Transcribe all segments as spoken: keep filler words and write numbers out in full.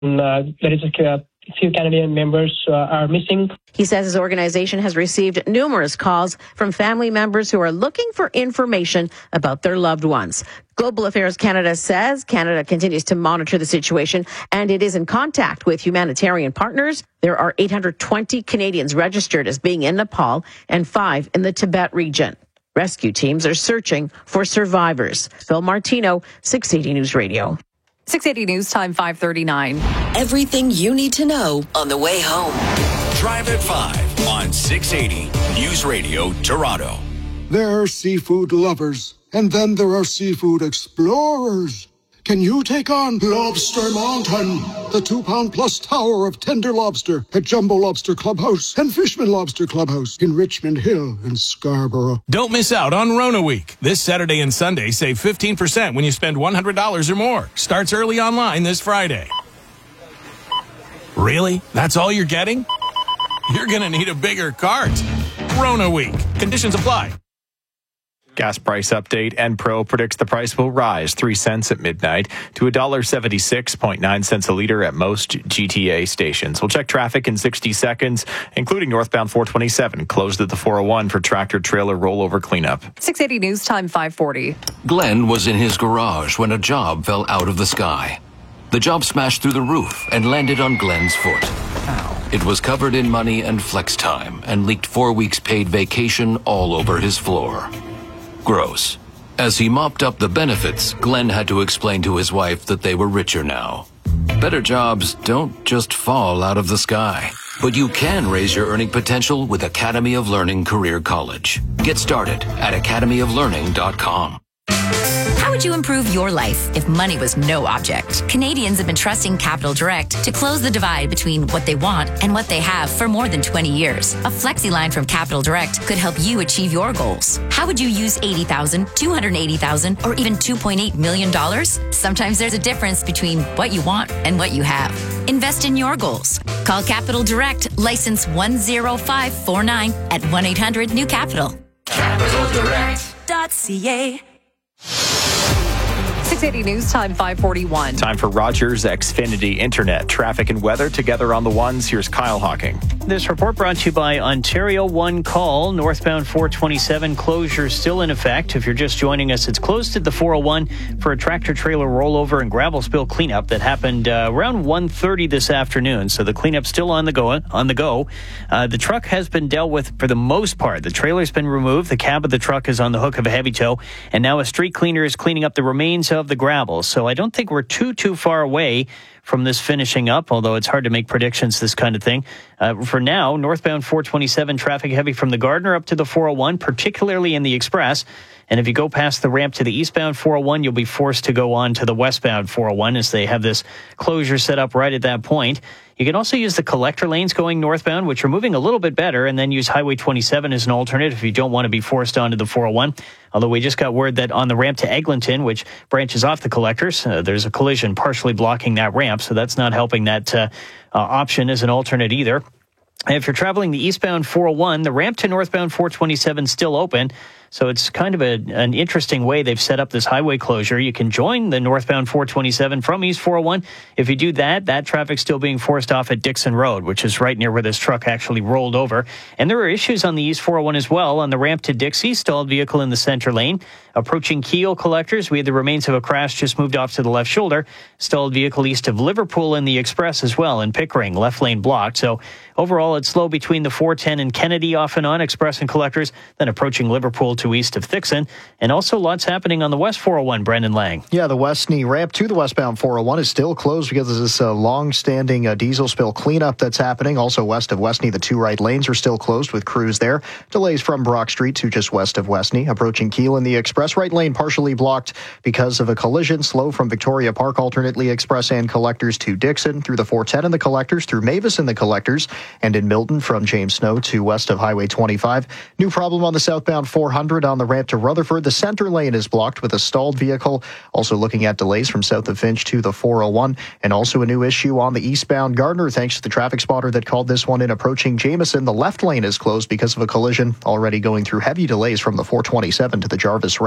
Uh, there is a few Canadian members uh, are missing. He says his organization has received numerous calls from family members who are looking for information about their loved ones. Global Affairs Canada says Canada continues to monitor the situation and it is in contact with humanitarian partners. There are eight hundred twenty Canadians registered as being in Nepal and five in the Tibet region. Rescue teams are searching for survivors. Phil Martino, six eighty News Radio. six eighty News Time, five thirty-nine. Everything you need to know on the way home. Drive at five on six eighty News Radio, Toronto. There are seafood lovers, and then there are seafood explorers. Can you take on Lobster Mountain, the two-pound plus tower of tender lobster at Jumbo Lobster Clubhouse and Fishman Lobster Clubhouse in Richmond Hill and Scarborough? Don't miss out on Rona Week. This Saturday and Sunday, save fifteen percent when you spend one hundred dollars or more. Starts early online this Friday. Really? That's all you're getting? You're going to need a bigger cart. Rona Week. Conditions apply. Gas price update. Enpro predicts the price will rise three cents at midnight to one dollar seventy-six point nine cents a liter at most G T A stations. We'll check traffic in sixty seconds, including northbound four twenty-seven, closed at the four oh one for tractor-trailer rollover cleanup. six eighty News Time, five forty. Glenn was in his garage when a job fell out of the sky. The job smashed through the roof and landed on Glenn's foot. Ow. It was covered in money and flex time and leaked four weeks paid vacation all over his floor. Gross. As he mopped up the benefits, Glenn had to explain to his wife that they were richer now. Better jobs don't just fall out of the sky, but you can raise your earning potential with Academy of Learning Career College. Get started at academy of learning dot com. How would you improve your life if money was no object? Canadians have been trusting Capital Direct to close the divide between what they want and what they have for more than twenty years. A flexi line from Capital Direct could help you achieve your goals. How would you use eighty thousand dollars, two hundred eighty thousand dollars, or even two point eight million dollars? Sometimes there's a difference between what you want and what you have. Invest in your goals. Call Capital Direct, license one zero five four nine at one eight hundred new capital. capital direct dot c a. six eighty News Time, five forty-one. Time for Rogers Xfinity Internet. Traffic and weather together on the ones. Here's Kyle Hawking. This report brought to you by Ontario One Call. Northbound four twenty-seven closure still in effect. If you're just joining us, it's closed at the four oh one for a tractor-trailer rollover and gravel spill cleanup that happened uh, around one thirty this afternoon. So the cleanup's still on the go. On the go. Uh, the truck has been dealt with for the most part. The trailer's been removed. The cab of the truck is on the hook of a heavy tow. And now a street cleaner is cleaning up the remains of the gravel. So I don't think we're too, too far away from this finishing up, although it's hard to make predictions, this kind of thing. Uh, for now, northbound four twenty-seven, traffic heavy from the Gardiner up to the four oh one, particularly in the Express. And if you go past the ramp to the eastbound four oh one, you'll be forced to go on to the westbound four oh one as they have this closure set up right at that point. You can also use the collector lanes going northbound, which are moving a little bit better, and then use Highway twenty-seven as an alternate if you don't want to be forced onto the four oh one. Although we just got word that on the ramp to Eglinton, which branches off the collectors, uh, there's a collision partially blocking that ramp, so that's not helping that uh, uh, option as an alternate either. And if you're traveling the eastbound four oh one, the ramp to northbound four twenty-seven is still open. So it's kind of a, an interesting way they've set up this highway closure. You can join the northbound four twenty-seven from East four oh one. If you do that, that traffic's still being forced off at Dixon Road, which is right near where this truck actually rolled over. And there are issues on the East four oh one as well. On the ramp to Dixie, stalled vehicle in the center lane. Approaching Keogh collectors, we had the remains of a crash just moved off to the left shoulder. Stalled vehicle east of Liverpool in the Express as well, in Pickering, left lane blocked. So overall, it's slow between the four ten and Kennedy off and on, Express and collectors, then approaching Liverpool to east of Thixon. And also lots happening on the West four oh one, Brendan Lang. Yeah, the Westney ramp to the westbound four oh one is still closed because of this uh, long-standing uh, diesel spill cleanup that's happening. Also west of Westney, the two right lanes are still closed with crews there. Delays from Brock Street to just west of Westney. Approaching Keele in the Express, right lane partially blocked because of a collision. Slow from Victoria Park, alternately Express and collectors to Dixon, through the four ten in the collectors, through Mavis in the collectors, and in Milton from James Snow to west of Highway twenty-five. New problem on the southbound four hundred on the ramp to Rutherford. The center lane is blocked with a stalled vehicle. Also looking at delays from south of Finch to the four oh one. And also a new issue on the eastbound Gardiner, thanks to the traffic spotter that called this one in. Approaching Jameson, the left lane is closed because of a collision. Already going through heavy delays from the four twenty-seven to the Jarvis ramp.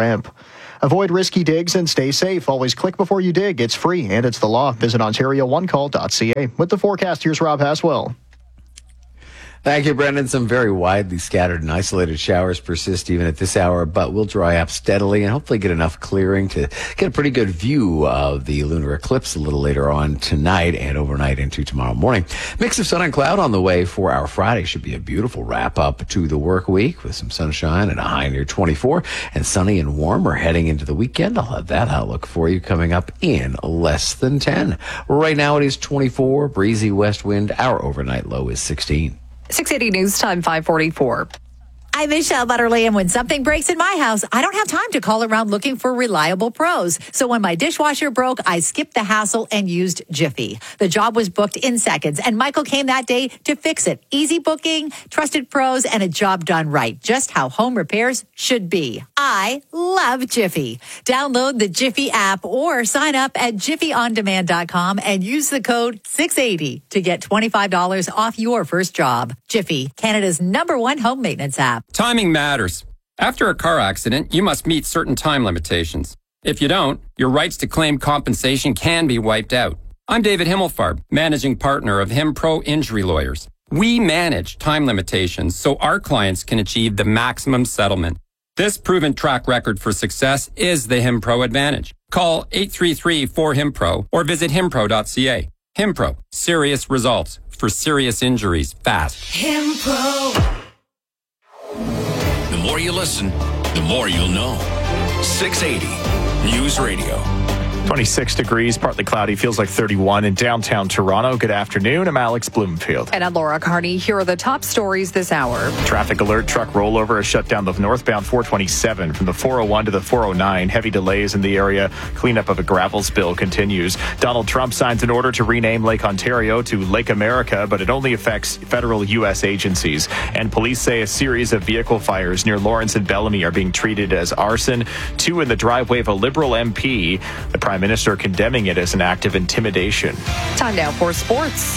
ramp. Avoid risky digs and stay safe. Always click before you dig. It's free and it's the law. Visit Ontario one call dot c a. With the forecast, here's Rob Haswell. Thank you, Brendan. Some very widely scattered and isolated showers persist even at this hour, but will dry up steadily and hopefully get enough clearing to get a pretty good view of the lunar eclipse a little later on tonight and overnight into tomorrow morning. Mix of sun and cloud on the way for our Friday. Should be a beautiful wrap up to the work week with some sunshine and a high near twenty-four, and sunny and warm. We're heading into the weekend. I'll have that outlook for you coming up in less than ten. Right now it is twenty-four, breezy west wind. Our overnight low is sixteen. six eighty News Time five forty-four. I'm Michelle Butterly, and when something breaks in my house, I don't have time to call around looking for reliable pros. So when my dishwasher broke, I skipped the hassle and used Jiffy. The job was booked in seconds, and Michael came that day to fix it. Easy booking, trusted pros, and a job done right. Just how home repairs should be. I love Jiffy. Download the Jiffy app or sign up at jiffy on demand dot com and use the code six eighty to get twenty-five dollars off your first job. Jiffy, Canada's number one home maintenance app. Timing matters. After a car accident, you must meet certain time limitations. If you don't, your rights to claim compensation can be wiped out. I'm David Himmelfarb, managing partner of HimPro Injury Lawyers. We manage time limitations so our clients can achieve the maximum settlement. This proven track record for success is the HimPro advantage. Call eight three three four HimPro or visit himpro dot c a. HimPro, serious results for serious injuries fast. HimPro. The more you listen, the more you'll know. six eighty News Radio. twenty-six degrees, partly cloudy, feels like thirty-one in downtown Toronto. Good afternoon. I'm Alex Bloomfield. And I'm Laura Carney. Here are the top stories this hour. Traffic alert, truck rollover has shut down the northbound four twenty-seven from the four oh one to the four oh nine. Heavy delays in the area. Cleanup of a gravel spill continues. Donald Trump signs an order to rename Lake Ontario to Lake America, but it only affects federal U S agencies. And police say a series of vehicle fires near Lawrence and Bellamy are being treated as arson. Two in the driveway of a Liberal M P. The Prime Minister condemning it as an act of intimidation. Time now for sports.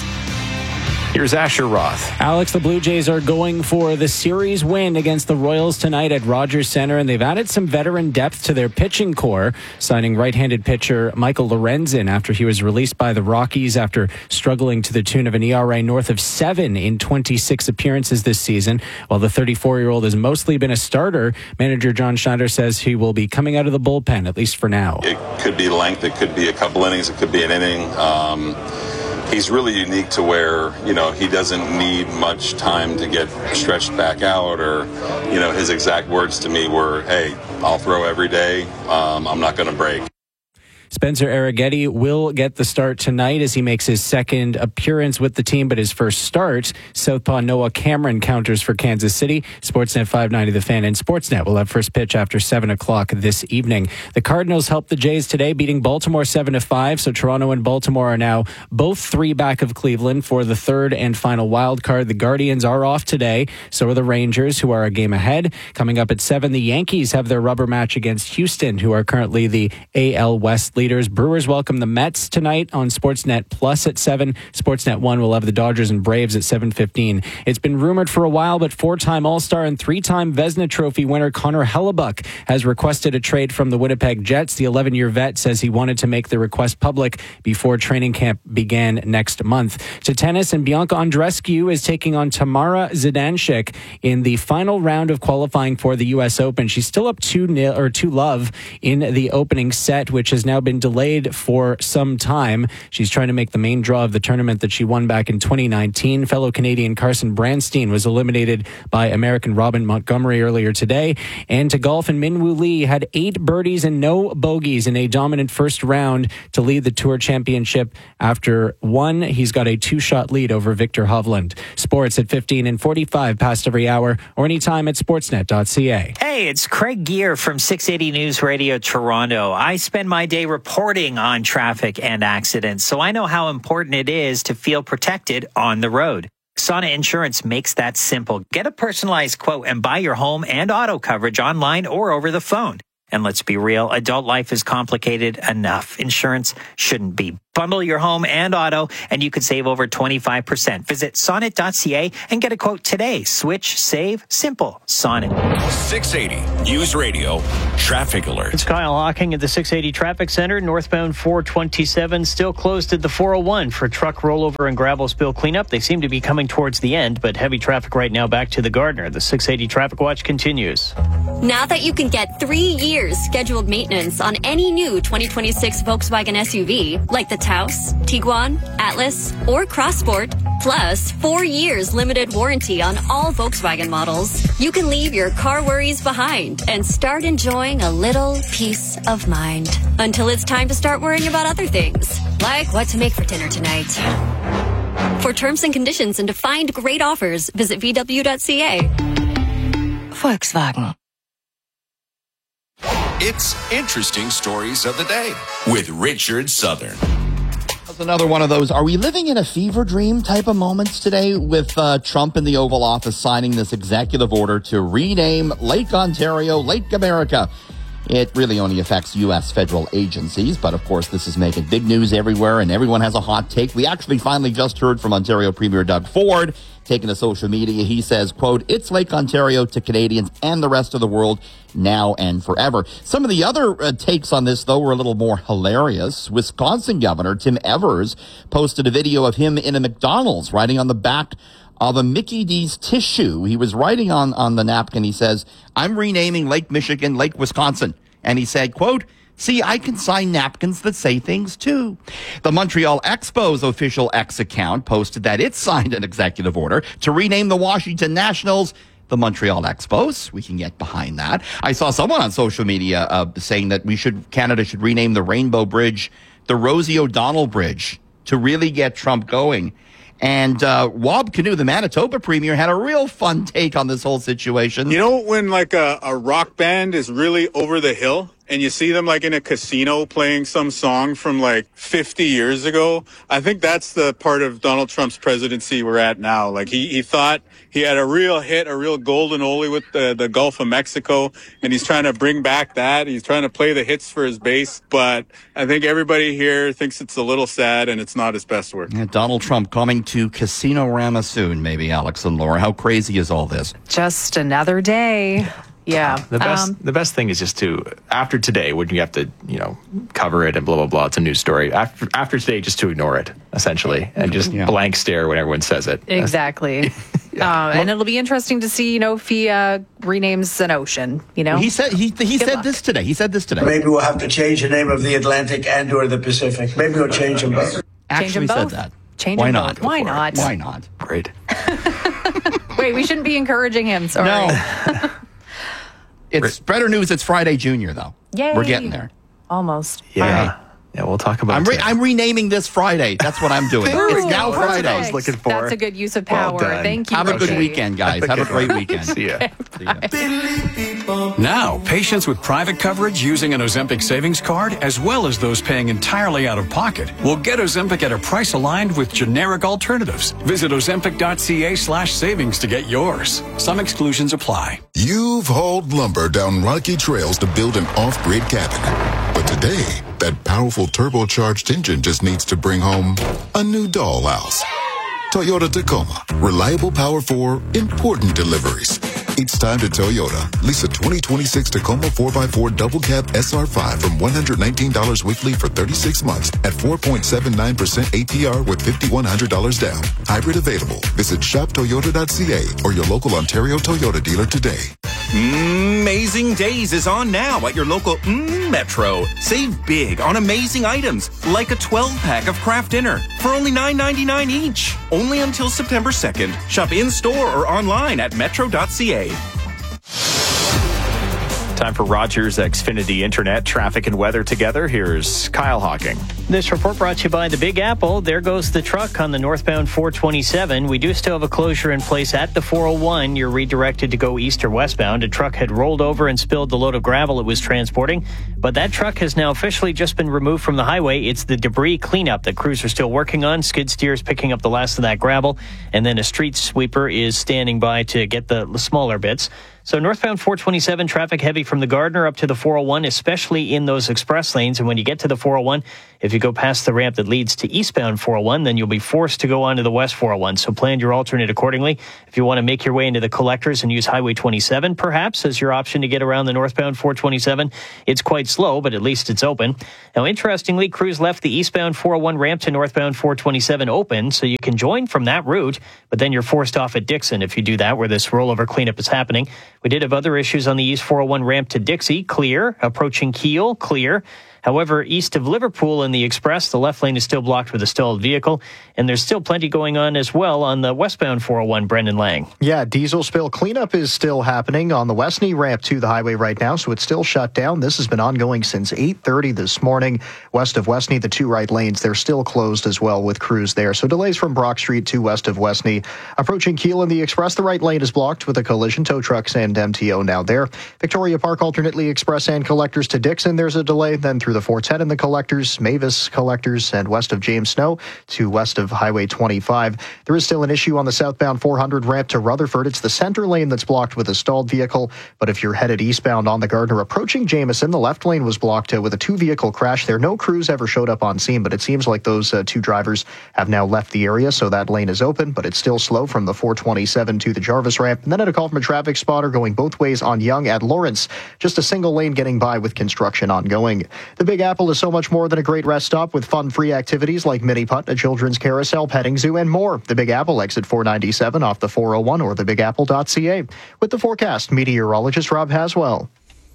Here's Asher Roth. Alex, the Blue Jays are going for the series win against the Royals tonight at Rogers Center, and they've added some veteran depth to their pitching core, signing right-handed pitcher Michael Lorenzen after he was released by the Rockies after struggling to the tune of an E R A north of seven in twenty-six appearances this season. While the thirty-four-year-old has mostly been a starter, manager John Schneider says he will be coming out of the bullpen, at least for now. It could be length, it could be a couple innings, it could be an inning. Um, He's really unique to where, you know, he doesn't need much time to get stretched back out, or, you know, his exact words to me were, hey, I'll throw every day. Um, I'm not going to break. Spencer Arrighetti will get the start tonight as he makes his second appearance with the team, but his first start. Southpaw Noah Cameron counters for Kansas City. Sportsnet five ninety The Fan and Sportsnet will have first pitch after seven o'clock this evening. The Cardinals helped the Jays today, beating Baltimore seven to five, so Toronto and Baltimore are now both three back of Cleveland for the third and final wild card. The Guardians are off today, so are the Rangers, who are a game ahead. Coming up at seven, the Yankees have their rubber match against Houston, who are currently the A L West leaders. Brewers welcome the Mets tonight on Sportsnet Plus at seven. Sportsnet one will have the Dodgers and Braves at seven fifteen. It's been rumored for a while, but four-time All-Star and three-time Vezina Trophy winner Connor Hellebuck has requested a trade from the Winnipeg Jets. The eleven-year vet says he wanted to make the request public before training camp began next month. To tennis, and Bianca Andreescu is taking on Tamara Zidansek in the final round of qualifying for the U S Open. She's still up two nil or two love in the opening set, which has now been delayed for some time. She's trying to make the main draw of the tournament that she won back in twenty nineteen. Fellow Canadian Carson Branstein was eliminated by American Robin Montgomery earlier today. And to golf, and Minwoo Lee had eight birdies and no bogeys in a dominant first round to lead the Tour Championship. After one, he's got a two-shot lead over Victor Hovland. Sports at fifteen and forty-five past every hour, or anytime at sportsnet dot c a. Hey, it's Craig Gear from six eighty News Radio Toronto. I spend my day reporting on traffic and accidents, so I know how important it is to feel protected on the road. Sana Insurance makes that simple. Get a personalized quote and buy your home and auto coverage online or over the phone. And let's be real, adult life is complicated enough. Insurance shouldn't be. Bundle your home and auto, and you could save over twenty-five percent. Visit sonnet dot c a and get a quote today. Switch, save, simple. Sonnet. six eighty News Radio Traffic Alert. It's Kyle Hawking at the six eighty Traffic Center. Northbound four twenty-seven still closed at the four oh one for truck rollover and gravel spill cleanup. They seem to be coming towards the end, but heavy traffic right now back to the Gardner. The six eighty Traffic Watch continues. Now that you can get three years scheduled maintenance on any new twenty twenty-six Volkswagen S U V, like the Taos, Tiguan, Atlas, or Crossport, plus four years limited warranty on all Volkswagen models, you can leave your car worries behind and start enjoying a little peace of mind until it's time to start worrying about other things, like what to make for dinner tonight. For terms and conditions and to find great offers, visit v w dot c a. Volkswagen. It's Interesting Stories of the Day with Richard Southern. That's another one of those, are we living in a fever dream type of moments today with uh, Trump in the Oval Office signing this executive order to rename Lake Ontario Lake America? It really only affects U S federal agencies, but of course this is making big news everywhere and everyone has a hot take. We actually finally just heard from Ontario Premier Doug Ford taking to social media. He says, quote, it's Lake Ontario to Canadians and the rest of the world now and forever. Some of the other uh, takes on this, though, were a little more hilarious. Wisconsin Governor Tim Evers posted a video of him in a McDonald's writing on the back of a Mickey D's tissue. He was writing on, on the napkin. He says, I'm renaming Lake Michigan Lake Wisconsin. And he said, quote, see, I can sign napkins that say things, too. The Montreal Expo's official X account posted that it signed an executive order to rename the Washington Nationals the Montreal Expos. We can get behind that. I saw someone on social media uh, saying that we should Canada should rename the Rainbow Bridge the Rosie O'Donnell Bridge to really get Trump going. And uh, Wab Kinew, the Manitoba premier, had a real fun take on this whole situation. You know when like a, a rock band is really over the hill and you see them like in a casino playing some song from like fifty years ago? I think that's the part of Donald Trump's presidency we're at now. Like he, he thought he had a real hit, a real golden oldie with the, the Gulf of Mexico, and he's trying to bring back that. He's trying to play the hits for his base, but I think everybody here thinks it's a little sad and it's not his best work. Yeah, Donald Trump coming to Casino Rama soon, maybe, Alex and Laura. How crazy is all this? Just another day. Yeah. The best Um, the best thing is just to, after today, when you have to, you know, cover it and blah, blah, blah, it's a news story. After after today, just to ignore it, essentially, and just Yeah. blank stare when everyone says it. Exactly. uh, and it'll be interesting to see, you know, if he uh, renames an ocean, you know? He said he he Good said luck. this today. He said this today. Maybe we'll have to change the name of the Atlantic and or the Pacific. Maybe we'll change them both. Actually them said both? that. Change Why them not? both. Why not? Why not? Great. Wait, we shouldn't be encouraging him. Sorry. No. It's better news. It's Friday Junior, though. Yay. We're getting there. Almost. Yeah. Yeah, we'll talk about I'm, it. re- I'm renaming this Friday. That's what I'm doing. There It's we now go. Friday. Perfect. looking for. That's a good use of Well power. done. Thank you. Have a good Rosie. weekend, guys. Have a great weekend. See ya. Now, patients with private coverage using an Ozempic savings card, as well as those paying entirely out of pocket, will get Ozempic at a price aligned with generic alternatives. Visit ozempic dot c a slash savings to get yours. Some exclusions apply. You've hauled lumber down rocky trails to build an off-grid cabin. But today, that powerful turbocharged engine just needs to bring home a new dollhouse. Toyota Tacoma. Reliable power for important deliveries. It's time to Toyota. Lease a twenty twenty-six Tacoma four by four double cab S R five from one hundred nineteen dollars weekly for thirty-six months at four point seven nine percent A P R with five thousand one hundred dollars down. Hybrid available. Visit shop toyota dot c a or your local Ontario Toyota dealer today. Amazing Days is on now at your local mm, Metro. Save big on amazing items like a twelve pack of Kraft Dinner for only nine ninety-nine each. Only until September second. Shop in-store or online at metro dot c a. Time for Rogers Xfinity Internet, traffic and weather together. Here's Kyle Hawking. This report brought to you by the Big Apple. There goes the truck on the northbound four twenty-seven. We do still have a closure in place at the four oh one. You're redirected to go east or westbound. A truck had rolled over and spilled the load of gravel it was transporting, but that truck has now officially just been removed from the highway. It's the debris cleanup that crews are still working on. Skid steers picking up the last of that gravel, and then a street sweeper is standing by to get the smaller bits. So northbound four twenty-seven, traffic heavy from the Gardner up to the four oh one, especially in those express lanes. And when you get to the four oh one, if you go past the ramp that leads to eastbound four oh one, then you'll be forced to go onto the west four oh one. So plan your alternate accordingly. If you want to make your way into the collectors and use Highway twenty-seven, perhaps, as your option to get around the northbound four twenty-seven, it's quite slow, but at least it's open. Now, interestingly, crews left the eastbound four oh one ramp to northbound four twenty-seven open, so you can join from that route, but then you're forced off at Dixon if you do that, where this rollover cleanup is happening. We did have other issues on the East four oh one ramp to Dixie, clear. Approaching Kiel, clear. However, east of Liverpool in the Express, the left lane is still blocked with a stalled vehicle, and there's still plenty going on as well on the westbound four oh one, Brendan Lang. Yeah, diesel spill cleanup is still happening on the Westney ramp to the highway right now, so it's still shut down. This has been ongoing since eight thirty this morning. West of Westney, the two right lanes, they're still closed as well with crews there. So delays from Brock Street to west of Westney. Approaching Kiel in the Express, the right lane is blocked with a collision. Tow trucks and M T O now there. Victoria Park, alternately Express and Collectors to Dixon, there's a delay. Then through the four ten in the Collectors, Mavis Collectors, and west of James Snow to west of Highway twenty-five. There is still an issue on the southbound four hundred ramp to Rutherford. It's the center lane that's blocked with a stalled vehicle, but if you're headed eastbound on the Gardner approaching Jameson, the left lane was blocked uh, with a two-vehicle crash there. No crews ever showed up on scene, but it seems like those uh, two drivers have now left the area, so that lane is open, but it's still slow from the four twenty-seven to the Jarvis ramp. And then at a call from a traffic spotter going both ways on Yonge at Lawrence, just a single lane getting by with construction ongoing. The Big Apple is so much more than a great rest stop with fun-free activities like mini putt, a children's carousel, petting zoo, and more. The Big Apple, exit four ninety-seven off the four oh one or the big apple dot c a. With the forecast, meteorologist Rob Haswell.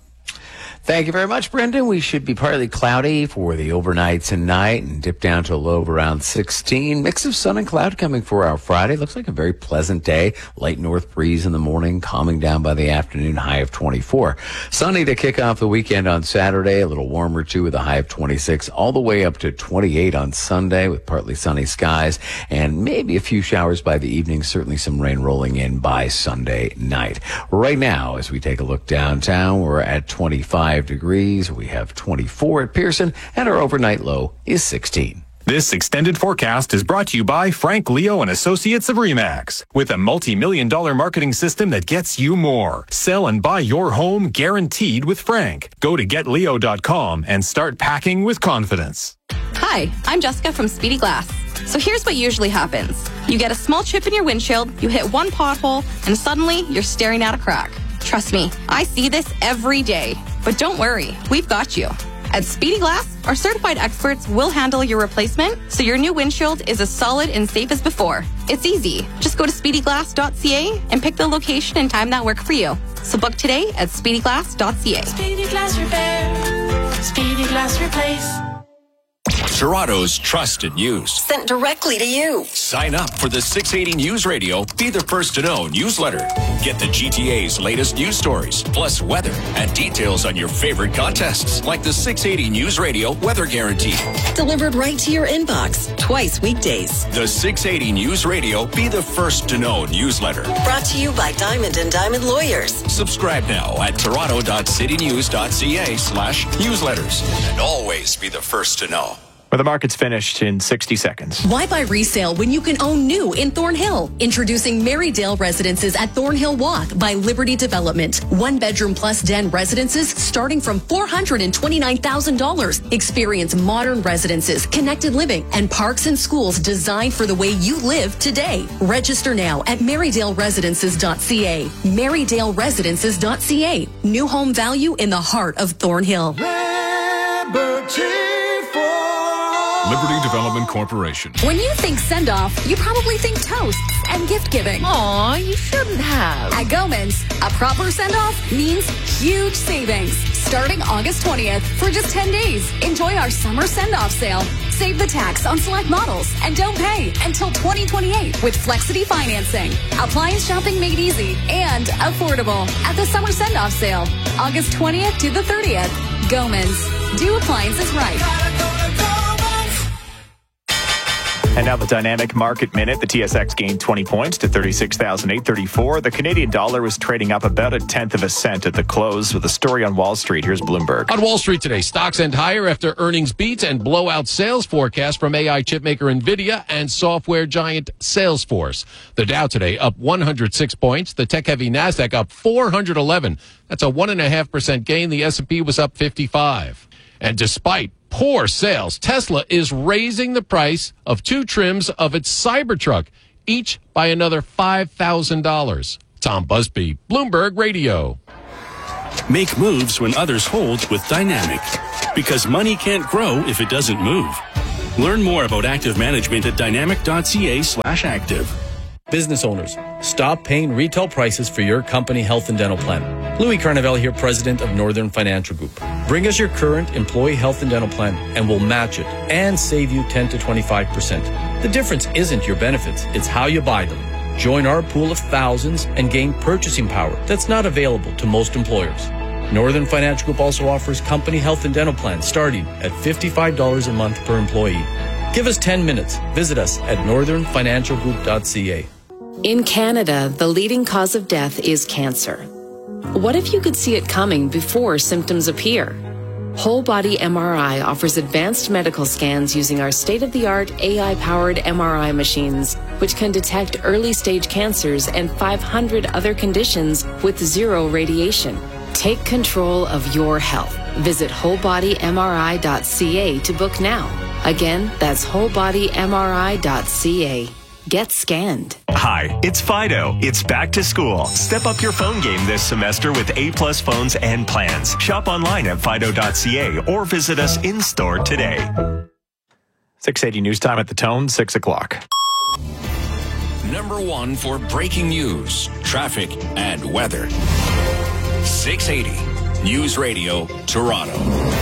Thank you very much, Brendan. We should be partly cloudy for the overnight tonight and dip down to a low of around sixteen. Mix of sun and cloud coming for our Friday. Looks like a very pleasant day. Light north breeze in the morning, calming down by the afternoon, high of twenty-four. Sunny to kick off the weekend on Saturday, a little warmer too with a high of twenty-six, all the way up to twenty-eight on Sunday with partly sunny skies and maybe a few showers by the evening, certainly some rain rolling in by Sunday night. Right now, as we take a look downtown, we're at twenty-five degrees. We have twenty-four at Pearson, and our overnight low is sixteen. This extended forecast is brought to you by Frank Leo and Associates of RE/MAX. With a multi-million dollar marketing system that gets you more. Sell and buy your home guaranteed with Frank. Go to get leo dot com and start packing with confidence. Hi, I'm Jessica from Speedy Glass. So here's what usually happens. You get a small chip in your windshield, you hit one pothole, and suddenly you're staring at a crack. Trust me, I see this every day. But don't worry, we've got you. At Speedy Glass, our certified experts will handle your replacement so your new windshield is as solid and safe as before. It's easy. Just go to speedy glass dot c a and pick the location and time that work for you. So book today at speedy glass dot c a. Speedy Glass Repair. Speedy Glass Replace. Toronto's trusted news. Sent directly to you. Sign up for the six eighty News Radio Be the First to Know newsletter. Get the G T A's latest news stories, plus weather and details on your favorite contests, like the six eighty News Radio Weather Guarantee. Delivered right to your inbox, twice weekdays. The six eighty News Radio Be the First to Know newsletter. Brought to you by Diamond and Diamond Lawyers. Subscribe now at toronto dot city news dot c a slash newsletters. And always be the first to know. Where the market's finished in sixty seconds. Why buy resale when you can own new in Thornhill? Introducing Marydale Residences at Thornhill Walk by Liberty Development. One bedroom plus den residences starting from four hundred twenty-nine thousand dollars. Experience modern residences, connected living, and parks and schools designed for the way you live today. Register now at marydale residences dot c a. marydale residences dot c a. New home value in the heart of Thornhill. Liberty Development Corporation. When you think send-off, you probably think toasts and gift-giving. Aw, you shouldn't have. At Gomans, a proper send-off means huge savings. Starting August twentieth for just ten days. Enjoy our summer send-off sale. Save the tax on select models and don't pay until twenty twenty-eight with Flexity financing. Appliance shopping made easy and affordable at the summer send-off sale. August twentieth to the thirtieth. Gomans. Do appliances right. And now the Dynamic Market Minute. The T S X gained twenty points to thirty-six thousand eight hundred thirty-four. The Canadian dollar was trading up about a tenth of a cent at the close. With a story on Wall Street, here's Bloomberg. On Wall Street today, stocks end higher after earnings beats and blowout sales forecast from A I chipmaker NVIDIA and software giant Salesforce. The Dow today up one hundred six points. The tech-heavy NASDAQ up four hundred eleven. That's a one point five percent gain. The S and P was up fifty-five. And despite poor sales, Tesla is raising the price of two trims of its Cybertruck, each by another five thousand dollars. Tom Busby, Bloomberg Radio. Make moves when others hold with Dynamic, because money can't grow if it doesn't move. Learn more about active management at dynamic.ca slash active. Business owners, stop paying retail prices for your company health and dental plan. Louis Carnevale here, president of Northern Financial Group. Bring us your current employee health and dental plan and we'll match it and save you ten to twenty-five percent. The difference isn't your benefits, it's how you buy them. Join our pool of thousands and gain purchasing power that's not available to most employers. Northern Financial Group also offers company health and dental plans starting at fifty-five dollars a month per employee. Give us ten minutes. Visit us at northern financial group dot c a. In Canada, the leading cause of death is cancer. What if you could see it coming before symptoms appear? Whole Body M R I offers advanced medical scans using our state-of-the-art A I-powered M R I machines, which can detect early-stage cancers and five hundred other conditions with zero radiation. Take control of your health. Visit whole body m r i dot c a to book now. Again, that's whole body m r i dot c a. Get scanned. Hi, it's Fido. It's back to school. Step up your phone game this semester with A-plus phones and plans. Shop online at fido dot c a or visit us in-store today. six eighty News Time at the Tone, six o'clock. Number one for breaking news, traffic, and weather. six eighty News Radio, Toronto.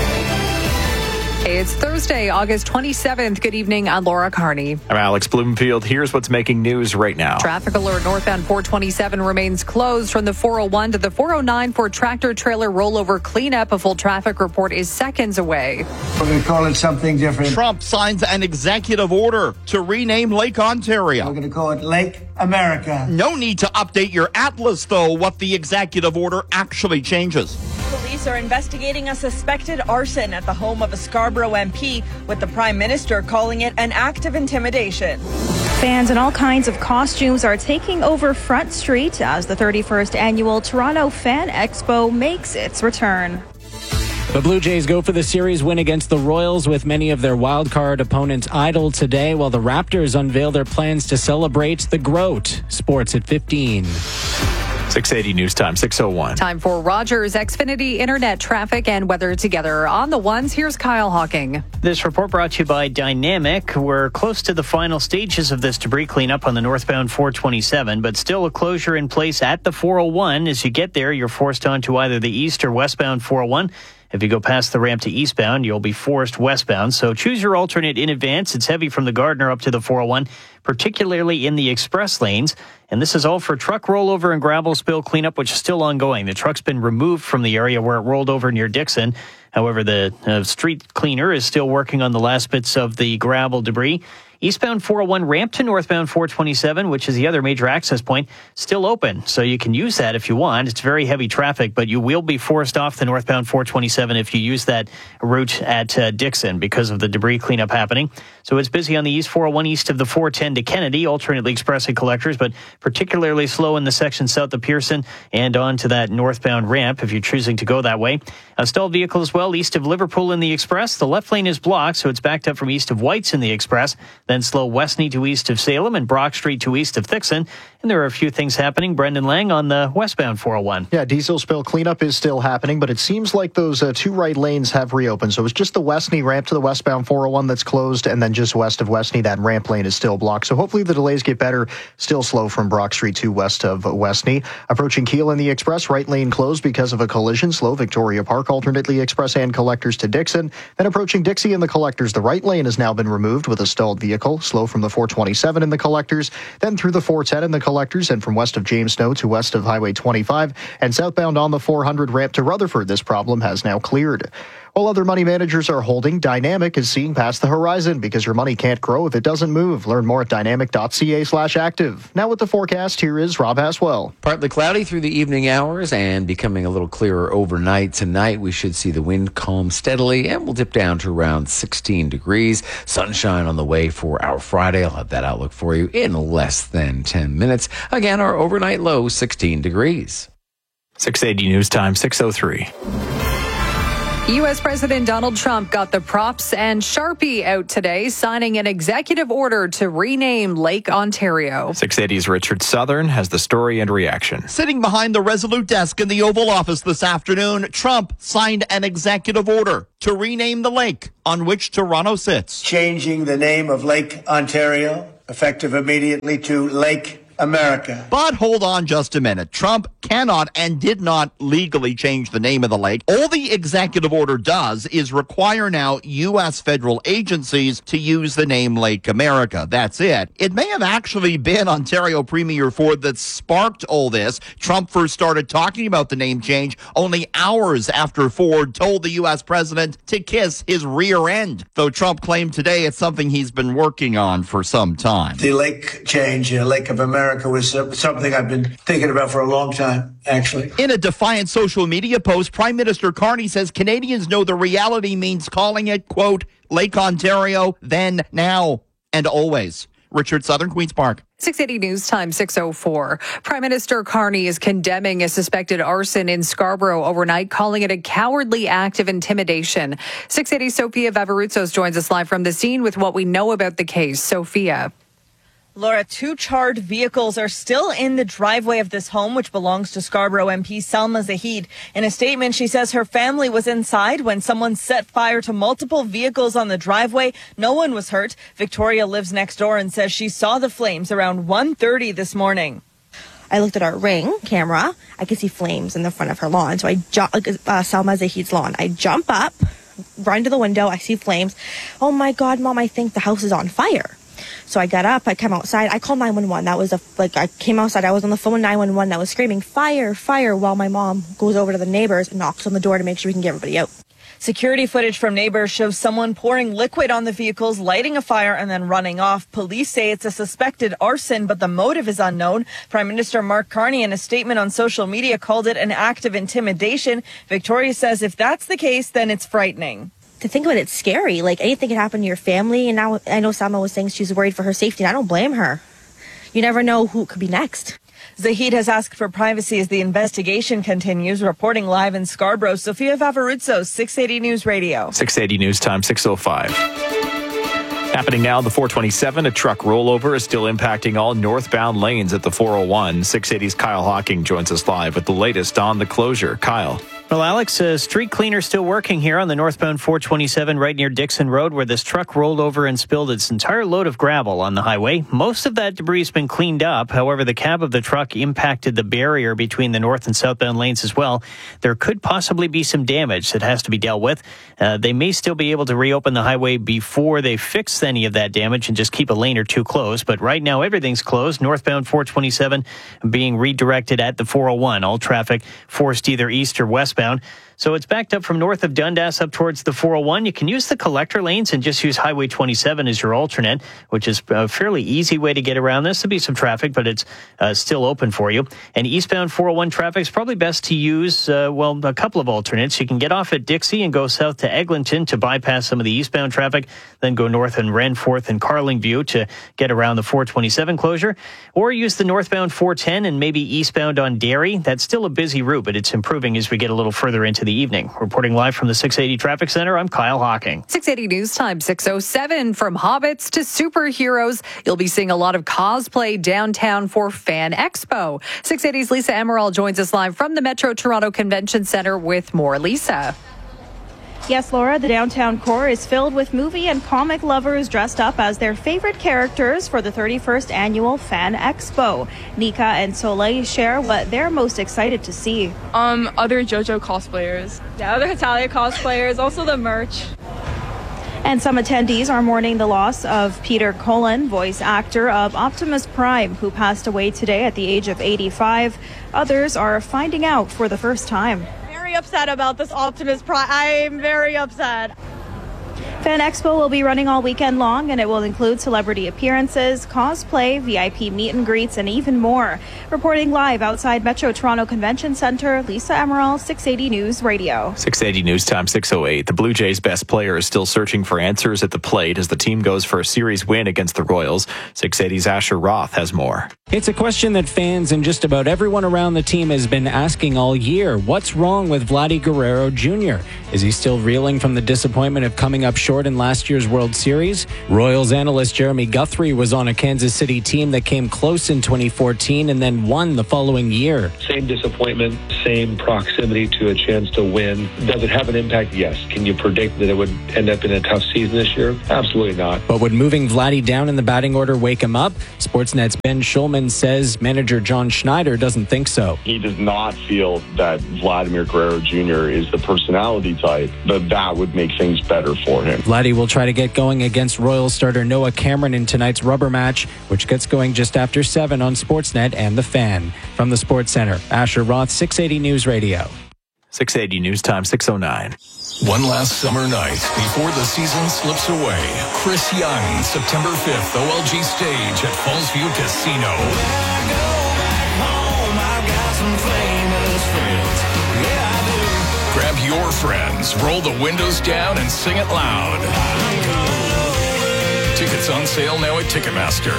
It's Thursday, August twenty-seventh. Good evening. I'm Laura Carney. I'm Alex Bloomfield. Here's what's making news right now. Traffic alert northbound four twenty-seven remains closed from the four oh one to the four oh nine for tractor trailer rollover cleanup. A full traffic report is seconds away. We're going to call it something different. Trump signs an executive order to rename Lake Ontario. We're going to call it Lake America. No need to update your atlas, though, what the executive order actually changes. Police are investigating a suspected arson at the home of a Scarborough M P, with the Prime Minister calling it an act of intimidation. Fans in all kinds of costumes are taking over Front Street as the thirty-first annual Toronto Fan Expo makes its return. The Blue Jays go for the series win against the Royals with many of their wildcard opponents idle today, while the Raptors unveil their plans to celebrate the Groat. Sports at fifteen. six eighty News Time, six oh one. Time for Rogers Xfinity Internet traffic and weather together. On the ones, here's Kyle Hawking. This report brought to you by Dynamic. We're close to the final stages of this debris cleanup on the northbound four twenty-seven, but still a closure in place at the four oh one. As you get there, you're forced onto either the east or westbound four oh one. If you go past the ramp to eastbound, you'll be forced westbound. So choose your alternate in advance. It's heavy from the Gardner up to the four oh one, particularly in the express lanes. And this is all for truck rollover and gravel spill cleanup, which is still ongoing. The truck's been removed from the area where it rolled over near Dixon. However, the uh, street cleaner is still working on the last bits of the gravel debris. Eastbound four oh one ramp to northbound four twenty-seven, which is the other major access point, still open. So you can use that if you want. It's very heavy traffic, but you will be forced off the northbound four twenty-seven if you use that route at uh, Dixon because of the debris cleanup happening. So it's busy on the east four oh one east of the four ten to Kennedy, alternately expressing collectors, but particularly slow in the section south of Pearson and on to that northbound ramp if you're choosing to go that way. A stalled vehicle as well east of Liverpool in the express. The left lane is blocked, so it's backed up from east of White's in the express. Then slow Westney to east of Salem and Brock Street to east of Thixon. And there are a few things happening. Brendan Lang on the westbound four oh one. Yeah, diesel spill cleanup is still happening, but it seems like those uh, two right lanes have reopened. So it's just the Westney ramp to the westbound four oh one that's closed, and then just west of Westney, that ramp lane is still blocked. So hopefully the delays get better. Still slow from Brock Street to west of Westney. Approaching Keele in the express, right lane closed because of a collision. Slow Victoria Park, alternately express and collectors to Dixon. Then approaching Dixie in the collectors, the right lane has now been removed with a stalled vehicle. Slow from the four twenty-seven in the collectors, then through the four ten in the collectors, and from west of James Snow to west of Highway twenty-five, and southbound on the four hundred ramp to Rutherford. This problem has now cleared. While other money managers are holding, Dynamic is seeing past the horizon because your money can't grow if it doesn't move. Learn more at dynamic.ca slash active. Now with the forecast, here is Rob Haswell. Partly cloudy through the evening hours and becoming a little clearer overnight. Tonight, we should see the wind calm steadily and we'll dip down to around sixteen degrees. Sunshine on the way for our Friday. I'll have that outlook for you in less than ten minutes. Again, our overnight low, sixteen degrees. six eighty News Time, six oh three. U S. President Donald Trump got the props and Sharpie out today, signing an executive order to rename Lake Ontario. six eighty's Richard Southern has the story and reaction. Sitting behind the Resolute desk in the Oval Office this afternoon, Trump signed an executive order to rename the lake on which Toronto sits. Changing the name of Lake Ontario, effective immediately, to Lake America. But hold on just a minute. Trump cannot and did not legally change the name of the lake. All the executive order does is require now U S federal agencies to use the name Lake America. That's it. It may have actually been Ontario Premier Ford that sparked all this. Trump first started talking about the name change only hours after Ford told the U S president to kiss his rear end. Though Trump claimed today it's something he's been working on for some time. The lake change, uh, Lake of America, was uh, something I've been thinking about for a long time, actually. In a defiant social media post, Prime Minister Carney says Canadians know the reality means calling it, quote, Lake Ontario, then, now, and always. Richard Southern, Queen's Park. six eighty News Time, six oh four. Prime Minister Carney is condemning a suspected arson in Scarborough overnight, calling it a cowardly act of intimidation. six eighty Sophia Vavarutsos joins us live from the scene with what we know about the case. Sophia. Laura, two charred vehicles are still in the driveway of this home, which belongs to Scarborough M P Salma Zahid. In a statement, she says her family was inside when someone set fire to multiple vehicles on the driveway. No one was hurt. Victoria lives next door and says she saw the flames around one thirty this morning. I looked at our Ring camera. I could see flames in the front of her lawn. So I jump, uh, Salma Zahid's lawn. I jump up, run to the window. I see flames. Oh my God, Mom, I think the house is on fire. So I got up, I came outside, I called nine one one. That was a, like, I came outside, I was on the phone with nine one one that was screaming, fire, fire, while my mom goes over to the neighbors and knocks on the door to make sure we can get everybody out. Security footage from neighbors shows someone pouring liquid on the vehicles, lighting a fire, and then running off. Police say it's a suspected arson, but the motive is unknown. Prime Minister Mark Carney, in a statement on social media, called it an act of intimidation. Victoria says if that's the case, then it's frightening. To think about it, it's scary. Like, anything can happen to your family. And now I know Salma was saying she's worried for her safety, and I don't blame her. You never know who could be next. Zahid has asked for privacy as the investigation continues. Reporting live in Scarborough, Sophia Vavarutsos, six eighty News Radio. six eighty News Time, six oh five. Happening now, the four twenty-seven, a truck rollover is still impacting all northbound lanes at the four oh one. six eighty's Kyle Hawking joins us live with the latest on the closure. Kyle. Well, Alex, a street cleaner still working here on the northbound four twenty-seven right near Dixon Road, where this truck rolled over and spilled its entire load of gravel on the highway. Most of that debris has been cleaned up. However, the cab of the truck impacted the barrier between the north and southbound lanes as well. There could possibly be some damage that has to be dealt with. Uh, they may still be able to reopen the highway before they fix any of that damage and just keep a lane or two closed. But right now, everything's closed. Northbound four twenty-seven being redirected at the four oh one. All traffic forced either east or westbound. So it's backed up from north of Dundas up towards the four oh one. You can use the collector lanes and just use Highway twenty-seven as your alternate, which is a fairly easy way to get around this. There'll be some traffic, but it's uh, still open for you. And eastbound four oh one traffic is probably best to use, uh, well, a couple of alternates. You can get off at Dixie and go south to Eglinton to bypass some of the eastbound traffic, then go north in Renforth and Carlingview to get around the four twenty-seven closure, or use the northbound four ten and maybe eastbound on Derry. That's still a busy route, but it's improving as we get a little further into the evening. Reporting live from the six eighty Traffic Center, I'm Kyle Hawking. six eighty News Time, six oh seven. From hobbits to superheroes, you'll be seeing a lot of cosplay downtown for Fan Expo. six eighty's Lisa Emerald joins us live from the Metro Toronto Convention Center with more. Lisa. Yes, Laura, the downtown core is filled with movie and comic lovers dressed up as their favorite characters for the thirty-first annual Fan Expo. Nika and Soleil share what they're most excited to see. Um, other JoJo cosplayers. Yeah, other Hetalia cosplayers, also the merch. And some attendees are mourning the loss of Peter Cullen, voice actor of Optimus Prime, who passed away today at the age of eighty-five. Others are finding out for the first time. very upset about this Optimus Prime. I'm very upset. Fan Expo will be running all weekend long, and it will include celebrity appearances, cosplay, V I P meet and greets, and even more. Reporting live outside Metro Toronto Convention Centre, Lisa Emerald, six eighty News Radio. six eighty News Time, six oh eight. The Blue Jays' best player is still searching for answers at the plate as the team goes for a series win against the Royals. six eighty's Asher Roth has more. It's a question that fans and just about everyone around the team has been asking all year. What's wrong with Vladdy Guerrero Junior? Is he still reeling from the disappointment of coming up short in last year's World Series? Royals analyst Jeremy Guthrie was on a Kansas City team that came close in twenty fourteen and then won the following year. Same disappointment, same proximity to a chance to win. Does it have an impact? Yes. Can you predict that it would end up in a tough season this year? Absolutely not. But would moving Vladdy down in the batting order wake him up? Sportsnet's Ben Schulman says manager John Schneider doesn't think so. He does not feel that Vladimir Guerrero Junior is the personality type, but that would make things better for him. Vladdy will try to get going against Royals starter Noah Cameron in tonight's rubber match, which gets going just after seven on Sportsnet and The Fan. From the Sports Center, Asher Roth, six eighty News Radio. six eighty News Time, six oh nine. One last summer night before the season slips away. Chris Young, September fifth, O L G stage at Fallsview Casino. Grab your friends, roll the windows down, and sing it loud. Tickets on sale now at Ticketmaster.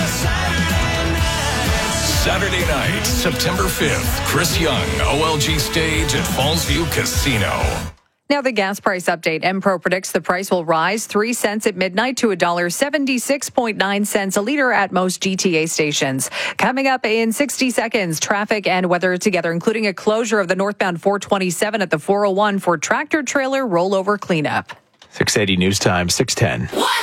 Saturday night, September fifth, Chris Young, O L G stage at Fallsview Casino. Now the gas price update. Enpro predicts the price will rise three cents at midnight to one dollar seventy-six point nine cents a liter at most G T A stations. Coming up in sixty seconds, traffic and weather together, including a closure of the northbound four twenty-seven at the four oh one for tractor trailer rollover cleanup. six eighty News Time, six ten.